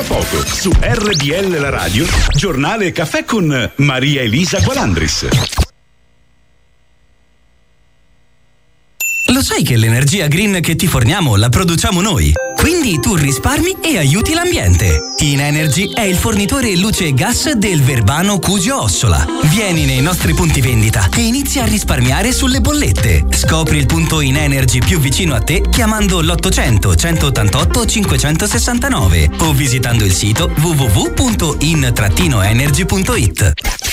poco su RDL La Radio, Giornale e Caffè con Maria Elisa Gualandris. Lo sai che l'energia green che ti forniamo la produciamo noi? Quindi tu risparmi e aiuti l'ambiente. InEnergy è il fornitore luce e gas del Verbano Cusio Ossola. Vieni nei nostri punti vendita e inizia a risparmiare sulle bollette. Scopri il punto InEnergy più vicino a te chiamando l'800 188 569 o visitando il sito www.in-energy.it.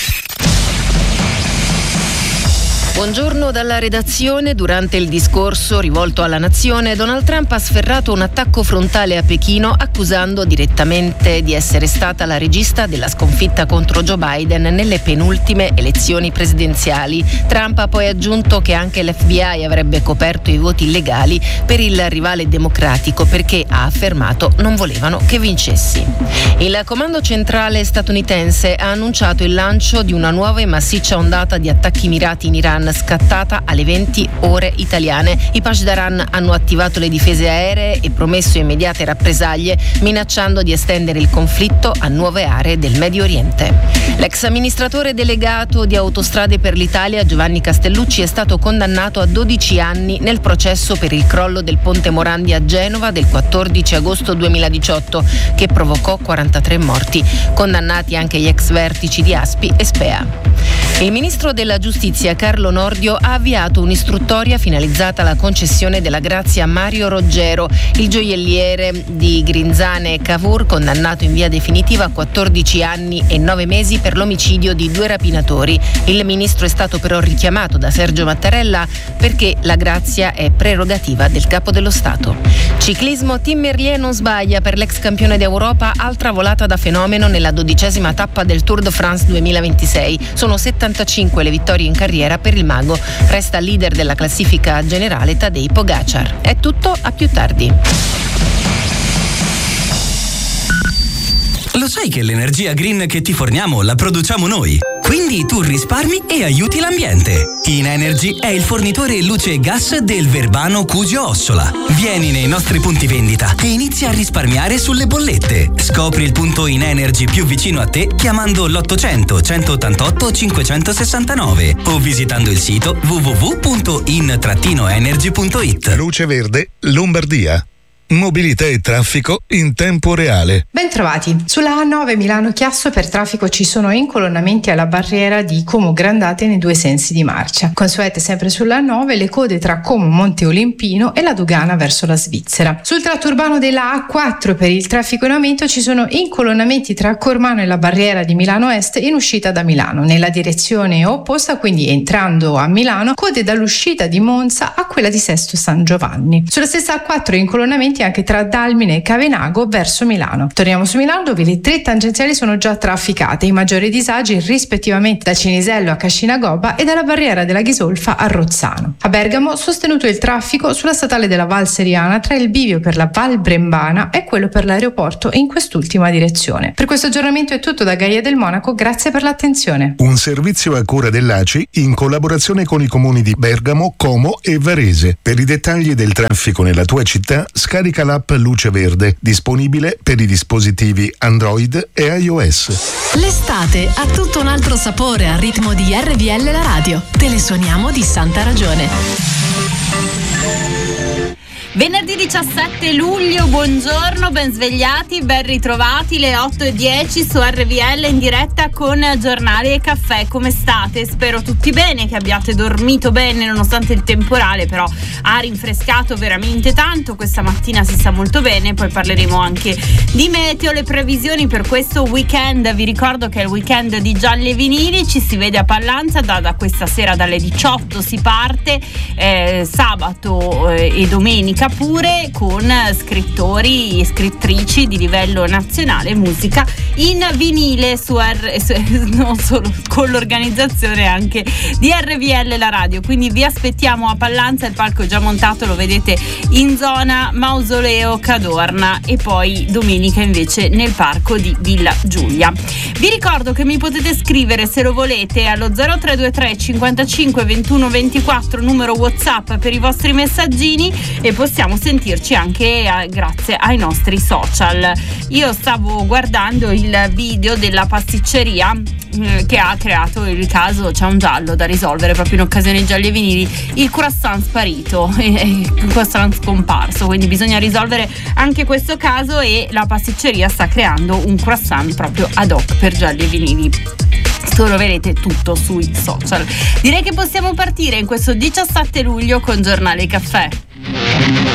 Buongiorno dalla redazione. Durante il discorso rivolto alla nazione, Donald Trump ha sferrato un attacco frontale a Pechino, accusando direttamente di essere stata la regista della sconfitta contro Joe Biden nelle penultime elezioni presidenziali. Trump ha poi aggiunto che anche l'FBI avrebbe coperto i voti illegali per il rivale democratico perché, ha affermato, non volevano che vincessi. Il comando centrale statunitense ha annunciato il lancio di una nuova e massiccia ondata di attacchi mirati in Iran, scattata alle 20 ore italiane. I Pashdaran hanno attivato le difese aeree e promesso immediate rappresaglie, minacciando di estendere il conflitto a nuove aree del Medio Oriente. L'ex amministratore delegato di Autostrade per l'Italia, Giovanni Castellucci, è stato condannato a 12 anni nel processo per il crollo del ponte Morandi a Genova del 14 agosto 2018, che provocò 43 morti. Condannati anche gli ex vertici di Aspi e Spea. Il ministro della Giustizia, Carlo Nordio, ha avviato un'istruttoria finalizzata alla concessione della grazia a Mario Roggero, il gioielliere di Grinzane e Cavour, condannato in via definitiva a 14 anni e 9 mesi per l'omicidio di 2 rapinatori. Il ministro è stato però richiamato da Sergio Mattarella perché la grazia è prerogativa del Capo dello Stato. Ciclismo, Tim Merlier non sbaglia per l'ex campione d'Europa, altra volata da fenomeno nella 12ª tappa del Tour de France 2026. Sono 75 le vittorie in carriera per il mago. Resta leader della classifica generale Tadej Pogacar. È tutto, a più tardi. Lo sai che l'energia green che ti forniamo la produciamo noi? Quindi tu risparmi e aiuti l'ambiente. InEnergy è il fornitore luce e gas del Verbano Cusio Ossola. Vieni nei nostri punti vendita e inizia a risparmiare sulle bollette. Scopri il punto InEnergy più vicino a te chiamando l'800 188 569 o visitando il sito www.in-energy.it. Luce Verde Lombardia. Mobilità e traffico in tempo reale. Bentrovati. Sulla A9 Milano-Chiasso per traffico ci sono incolonnamenti alla barriera di Como Grandate nei 2 sensi di marcia. Consuete sempre sulla A9 le code tra Como Monte Olimpino e la dogana verso la Svizzera. Sul tratto urbano della A4 per il traffico in aumento ci sono incolonnamenti tra Cormano e la barriera di Milano Est in uscita da Milano. Nella direzione opposta, quindi entrando a Milano, code dall'uscita di Monza a quella di Sesto San Giovanni. Sulla stessa A4 incolonnamenti anche tra Dalmine e Cavenago verso Milano. Torniamo su Milano, dove le 3 tangenziali sono già trafficate. I maggiori disagi rispettivamente da Cinisello a Cascina Gobba e dalla barriera della Ghisolfa a Rozzano. A Bergamo sostenuto il traffico sulla statale della Val Seriana tra il bivio per la Val Brembana e quello per l'aeroporto in quest'ultima direzione. Per questo aggiornamento è tutto da Gaia del Monaco, grazie per l'attenzione. Un servizio a cura dell'ACI in collaborazione con i comuni di Bergamo, Como e Varese. Per i dettagli del traffico nella tua città, scarica l'app Luce Verde, disponibile per i dispositivi Android e iOS. L'estate ha tutto un altro sapore al ritmo di RDL La Radio. Te le suoniamo di santa ragione. Venerdì 17 luglio, buongiorno, ben svegliati, ben ritrovati, le 8:10 su RVL in diretta con Giornali e Caffè. Come state? Spero tutti bene, che abbiate dormito bene nonostante il temporale, però ha rinfrescato veramente tanto. Questa mattina si sta molto bene, poi parleremo anche di meteo, le previsioni per questo weekend. Vi ricordo che è il weekend di Gialli e Vinili, ci si vede a Pallanza da questa sera dalle 18 si parte, sabato e domenica pure, con scrittori e scrittrici di livello nazionale, musica in vinile non solo con l'organizzazione anche di RVL la radio. Quindi vi aspettiamo a Pallanza, il palco è già montato, lo vedete in zona Mausoleo Cadorna, e poi domenica invece nel parco di Villa Giulia. Vi ricordo che mi potete scrivere, se lo volete, allo 0323 55 21 24, numero WhatsApp per i vostri messaggini, e possiamo sentirci anche grazie ai nostri social. Io stavo guardando il video della pasticceria che ha creato il caso C'è un giallo da risolvere, proprio in occasione dei gialli e vinili, il croissant sparito, il croissant scomparso, quindi bisogna risolvere anche questo caso, e la pasticceria sta creando un croissant proprio ad hoc per gialli e vinili. Troverete tutto sui social. Direi che possiamo partire in questo 17 luglio con Giornale Caffè.